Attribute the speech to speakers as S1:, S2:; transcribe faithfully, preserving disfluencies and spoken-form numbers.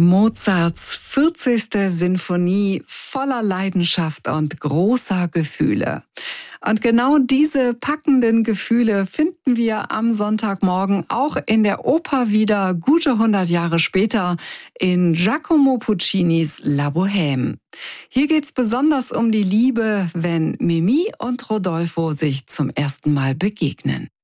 S1: Mozarts vierzigste Sinfonie voller Leidenschaft und großer Gefühle. Und genau diese packenden Gefühle finden wir am Sonntagmorgen auch in der Oper wieder, gute hundert Jahre später, in Giacomo Puccinis La Bohème. Hier geht's besonders um die Liebe, wenn Mimì und Rodolfo sich zum ersten Mal begegnen.